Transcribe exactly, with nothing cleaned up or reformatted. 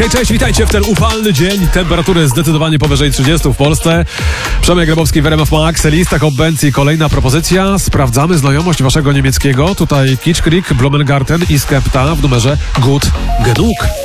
Hej, cześć, witajcie w ten upalny dzień. Temperatury zdecydowanie powyżej trzydziestu w Polsce. Przemek Grabowski w R M F Max, lista Hop Benz i kolejna propozycja. Sprawdzamy znajomość waszego niemieckiego. Tutaj Kitschkrieg, Blumengarten i Skepta w numerze Gut Genug.